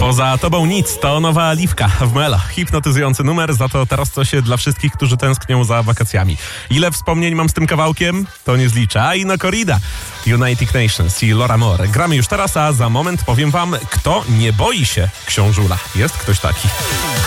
Poza tobą nic, to nowa Liwka w Melo. Hipnotyzujący numer, za to teraz coś dla wszystkich, którzy tęsknią za wakacjami. Ile wspomnień mam z tym kawałkiem? To nie zliczę. A Ino Corrida, United Nations i Laura Moore. Gramy już teraz, a za moment powiem wam, kto nie boi się książula. Jest ktoś taki.